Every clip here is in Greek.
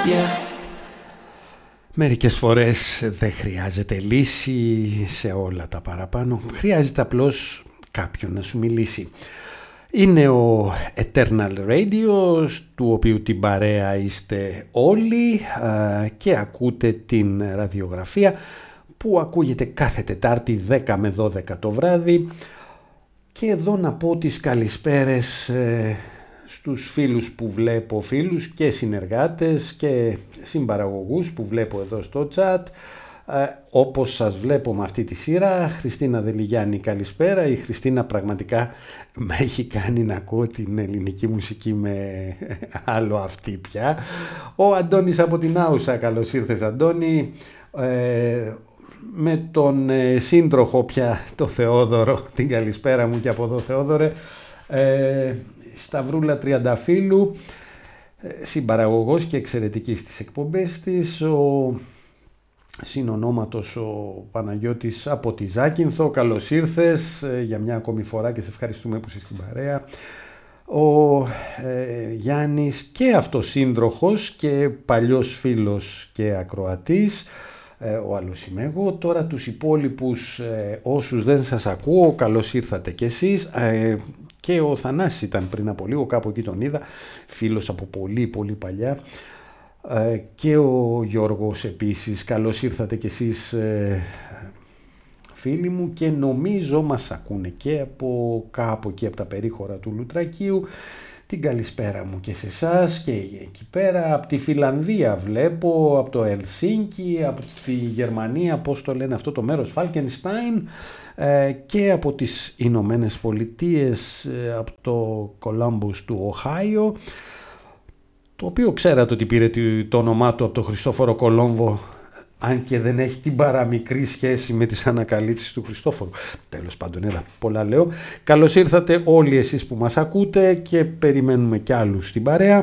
Μερικές φορές δεν χρειάζεται λύση σε όλα τα παραπάνω. Χρειάζεται απλώς κάποιον να σου μιλήσει. Είναι ο Eternal Radio, του οποίου την παρέα είστε όλοι και ακούτε την ραδιογραφία που ακούγεται κάθε Τετάρτη 10 με 12 το βράδυ. Και εδώ να πω τις καλησπέρες στους φίλους που βλέπω, φίλους και συνεργάτες και συμπαραγωγούς που βλέπω εδώ στο chat. Όπως σας βλέπω με αυτή τη σειρά, Χριστίνα Δελιγιάννη, καλησπέρα. Η Χριστίνα πραγματικά με έχει κάνει να ακούω την ελληνική μουσική με άλλο αυτή πια. Ο Αντώνης από την Άουσα, καλώς ήρθες Αντώνη. Με τον σύντροχο πια, το Θεόδωρο, την καλησπέρα μου και από εδώ Θεόδωρε. Σταυρούλα Τριανταφύλου, συμπαραγωγός και εξαιρετική στις εκπομπές της. Ο συνονόματος ο Παναγιώτης από τη Ζάκυνθο, καλώς ήρθες για μια ακόμη φορά και σε ευχαριστούμε που είσαι στην παρέα. Ο Γιάννης και αυτός σύντροχος και παλιός φίλος και ακροατής. Ο άλλος είμαι εγώ. Τώρα τους υπόλοιπους όσους δεν σας ακούω, καλώς ήρθατε κι εσείς. Και ο Θανάσης ήταν πριν από λίγο, κάπου εκεί τον είδα, φίλος από πολύ πολύ παλιά. Και ο Γιώργος επίσης, καλώς ήρθατε κι εσείς φίλοι μου, και νομίζω μας ακούνε και από κάπου εκεί από τα περίχωρα του Λουτρακίου. Την καλησπέρα μου και σε εσάς και εκεί πέρα, από τη Φιλανδία βλέπω, από το Ελσίνκι, από τη Γερμανία, πώς το λένε αυτό το μέρος, Φάλκενστάιν, και από τις Ηνωμένες Πολιτείες, από το Κολάμπους του Οχάιο, το οποίο ξέρατε ότι πήρε το όνομά του από τον Χριστόφορο Κολόμβο, αν και δεν έχει την παραμικρή σχέση με τις ανακαλύψεις του Χριστόφορου. Τέλος πάντων, έλα, πολλά λέω. Καλώς ήρθατε όλοι εσείς που μας ακούτε και περιμένουμε κι άλλους στην παρέα.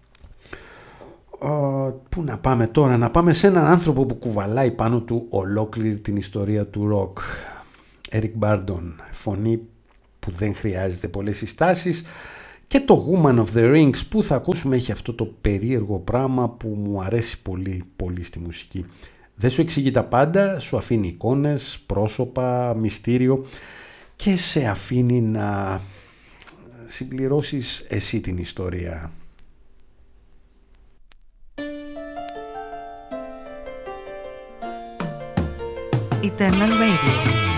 Πού να πάμε τώρα? Να πάμε σε έναν άνθρωπο που κουβαλάει πάνω του ολόκληρη την ιστορία του ροκ. Eric Burdon, φωνή που δεν χρειάζεται πολλές συστάσεις. Και το Woman of the Rings που θα ακούσουμε έχει αυτό το περίεργο πράγμα που μου αρέσει πολύ πολύ στη μουσική. Δεν σου εξηγεί τα πάντα, σου αφήνει εικόνες, πρόσωπα, μυστήριο και σε αφήνει να συμπληρώσεις εσύ την ιστορία. Eternal Radio.